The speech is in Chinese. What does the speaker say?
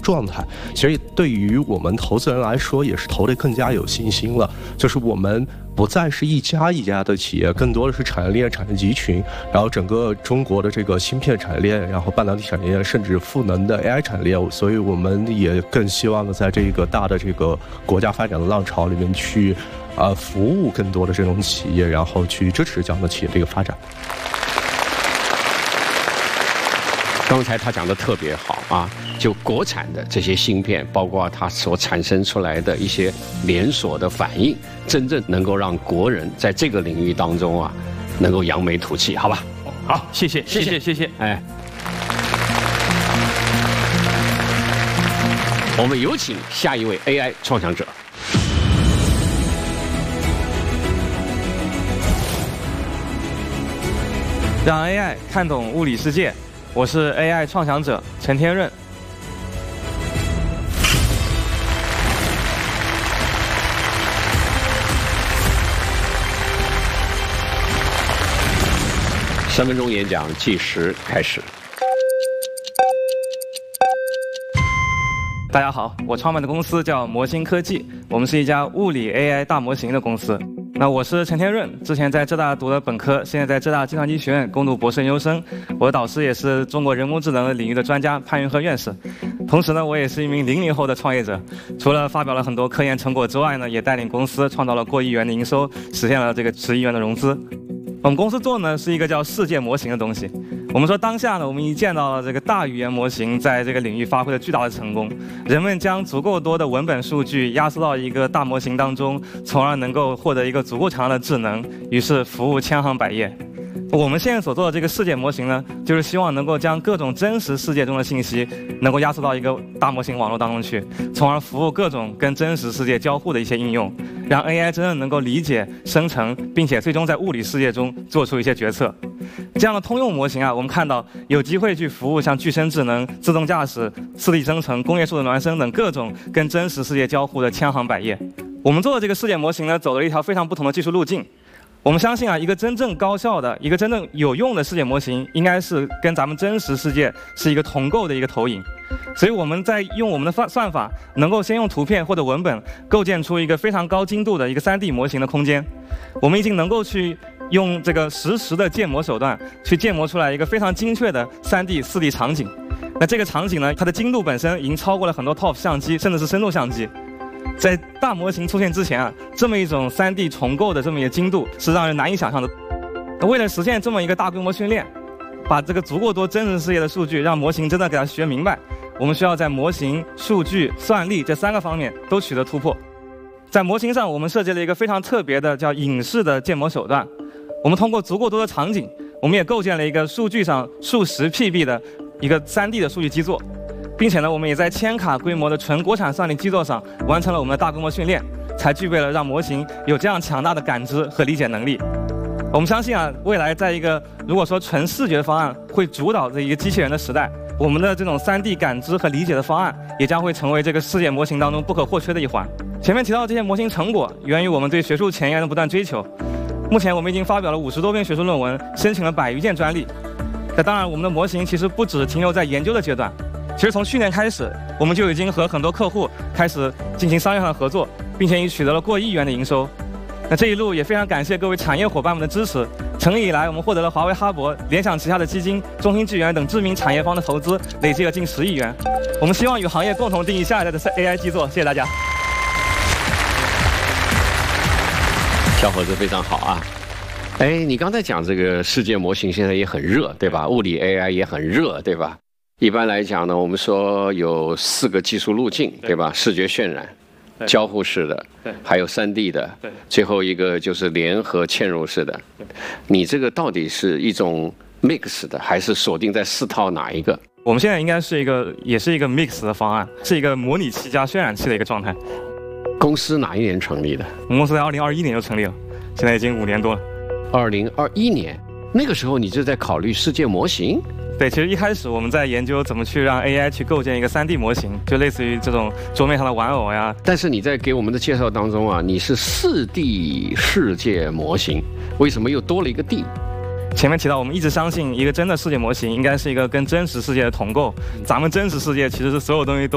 状态。其实对于我们投资人来说，也是投得更加有信心了。就是我们不再是一家一家的企业，更多的是产业链、产业集群，然后整个中国的这个芯片产业链，然后半导体产业链，甚至赋能的 AI 产业链。所以我们也更希望在这个大的这个国家发展的浪潮里面去服务更多的这种企业，然后去支持这样的企业这个发展。 刚才他讲的特别好啊，就国产的这些芯片，包括它所产生出来的一些连锁的反应，真正能够让国人在这个领域当中啊，能够扬眉吐气，好吧？ 好，谢谢。 哎，我们有请下一位 AI 创想者。 让 AI 看懂物理世界，我是 AI 创想者陈天润。 3分钟演讲计时开始。 大家好，我创办的公司叫魔星科技，我们是一家物理 AI 大模型的公司。那我是陈天润，之前在浙大读的本科，现在在浙大计算机学院攻读博士研究生。我的导师也是中国人工智能领域的专家潘云和院士。同时呢，我也是一名00后的创业者，除了发表了很多科研成果之外呢，也带领公司创造了过亿元的营收，实现了这个10亿元的融资。我们公司做呢是一个叫世界模型的东西。我们说当下呢，我们已经见到了这个大语言模型在这个领域发挥了巨大的成功。人们将足够多的文本数据压缩到一个大模型当中，从而能够获得一个足够强的智能，于是服务千行百业。我们现在所做的这个世界模型呢，就是希望能够将各种真实世界中的信息能够压缩到一个大模型网络当中去，从而服务各种跟真实世界交互的一些应用，让 AI 真正能够理解、生成，并且最终在物理世界中做出一些决策。这样的通用模型啊，我们看到有机会去服务像具身智能、自动驾驶、4D 生成、工业数字孪生等各种跟真实世界交互的千行百业。我们做的这个世界模型呢，走了一条非常不同的技术路径。我们相信啊，一个真正高效的、一个真正有用的世界模型，应该是跟咱们真实世界是一个同构的一个投影。所以我们在用我们的算法，能够先用图片或者文本构建出一个非常高精度的一个3D 模型的空间。我们已经能够去用这个实时的建模手段，去建模出来一个非常精确的3D、4D 场景。那这个场景呢，它的精度本身已经超过了很多 TOF 相机，甚至是深度相机。在大模型出现之前啊，这么一种3D 重构的这么一个精度是让人难以想象的。那为了实现这么一个大规模训练，把这个足够多真实世界的数据让模型真的给它学明白，我们需要在模型、数据、算力这3个方面都取得突破。在模型上，我们设计了一个非常特别的叫影视的建模手段。我们通过足够多的场景，我们也构建了一个数据上数十 PB 的一个3D 的数据基座。并且呢，我们也在1000卡规模的纯国产算力基座上完成了我们的大规模训练，才具备了让模型有这样强大的感知和理解能力。我们相信啊，未来在一个如果说纯视觉方案会主导这一个机器人的时代，我们的这种3D 感知和理解的方案也将会成为这个世界模型当中不可或缺的一环。前面提到的这些模型成果源于我们对学术前沿的不断追求。目前我们已经发表了50多篇学术论文，申请了100余件专利。那当然，我们的模型其实不只停留在研究的阶段。其实从去年开始，我们就已经和很多客户开始进行商业上的合作，并且已取得了过亿元的营收。那这一路也非常感谢各位产业伙伴们的支持。成立以来，我们获得了华为、哈勃、联想旗下的基金、中芯智源等知名产业方的投资，累计了近10亿元。我们希望与行业共同定义下一代的 AI 基座。谢谢大家。 小伙子非常好啊！哎，你刚才讲这个世界模型现在也很热，对吧？物理 AI 也很热，对吧？一般来讲呢，我们说有4个技术路径，对吧？视觉渲染、交互式的，还有3D 的，最后一个就是联合嵌入式的。你这个到底是一种 mix 的，还是锁定在4套哪一个？ 我们现在应该是也是一个 mix 的方案，是一个模拟器加渲染器的一个状态。 公司哪一年成立的？ 我们公司在2021年就成立了，现在已经5年多了。 2021年，那个时候你就在考虑世界模型？ 对，其实一开始我们在研究怎么去让 AI 去构建一个3D 模型，就类似于这种桌面上的玩偶呀。 但是你在给我们的介绍当中啊，你是4D 世界模型，为什么又多了一个 D？ 前面提到，我们一直相信一个真的世界模型应该是一个跟真实世界的同构。咱们真实世界其实是所有东西都